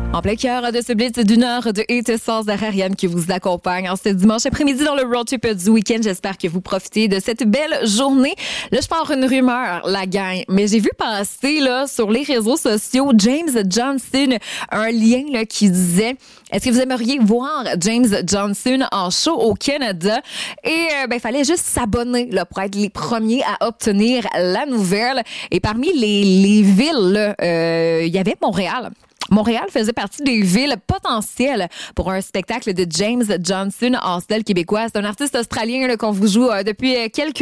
En plein cœur de ce blitz d'une heure de hit sans arrêt, Ariane qui vous accompagne en ce dimanche après-midi dans le road trip du week-end. J'espère que vous profitez de cette belle journée. Là, je pars une rumeur, la gang, mais j'ai vu passer là sur les réseaux sociaux James Johnson, un lien là qui disait: est-ce que vous aimeriez voir James Johnson en show au Canada? Et il fallait juste s'abonner là, pour être les premiers à obtenir la nouvelle. Et parmi les villes, il y avait Montréal. Montréal faisait partie des villes potentielles pour un spectacle de James Johnson en style québécois. C'est un artiste australien là, qu'on vous joue depuis quelques